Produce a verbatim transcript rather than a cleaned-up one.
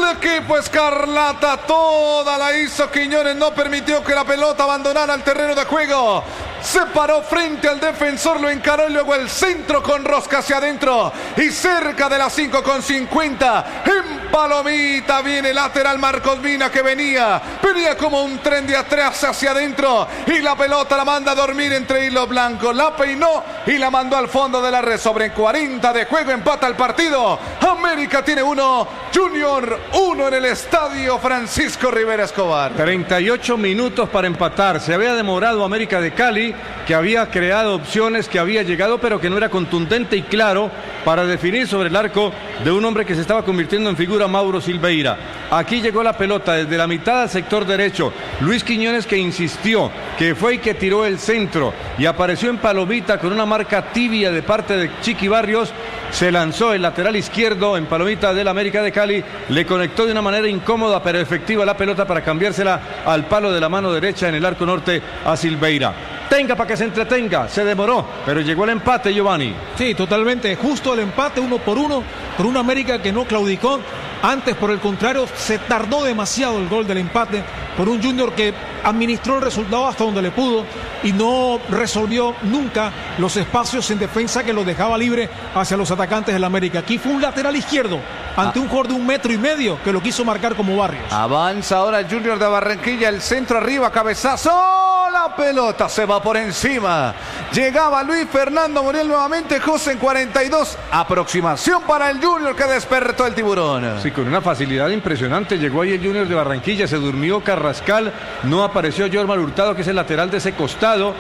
equipo escarlata toda la hizo Quiñones, no permitió que la pelota abandonara el terreno de juego. Se paró frente al defensor, lo encaró y luego el centro con rosca hacia adentro. Y cerca de las cinco con cincuenta, en palomita viene lateral Marcos Mina que venía. Venía como un tren de atrás hacia adentro. Y la pelota la manda a dormir entre hilos blancos. La peinó y la mandó al fondo de la red. Sobre cuarenta de juego empata el partido. América tiene uno, Junior uno en el estadio Francisco Rivera Escobar. treinta y ocho minutos para empatar. Se había demorado América de Cali, que había creado opciones, que había llegado, pero que no era contundente y claro para definir sobre el arco de un hombre que se estaba convirtiendo en figura, Mauro Silveira. Aquí llegó la pelota desde la mitad al sector derecho. Luis Quiñones, que insistió, que fue y que tiró el centro y apareció en palomita con una marca tibia de parte de Chiqui Barrios. Se lanzó el lateral izquierdo en palomita del América de Cali, le conectó de una manera incómoda pero efectiva la pelota para cambiársela al palo de la mano derecha en el arco norte a Silveira. Tenga para que se entretenga, se demoró, pero llegó el empate, Giovanni. Sí, totalmente, justo el empate uno por uno, por una América que no claudicó. Antes, por el contrario, se tardó demasiado el gol del empate, por un Junior que administró el resultado hasta donde le pudo y no resolvió nunca los espacios en defensa que los dejaba libre hacia los atacantes del América. Aquí fue un lateral izquierdo ante ah. un jugador de un metro y medio que lo quiso marcar como Barrios. Avanza ahora el Junior de Barranquilla, el centro arriba, cabezazo, la pelota se va por encima. Llegaba Luis Fernando Muriel nuevamente, José en cuarenta y dos, aproximación para el Junior que despertó el tiburón. Sí, con una facilidad impresionante llegó ahí el Junior de Barranquilla, se durmió Carrascal, no apareció Jorman Hurtado, que es el lateral de ese costado.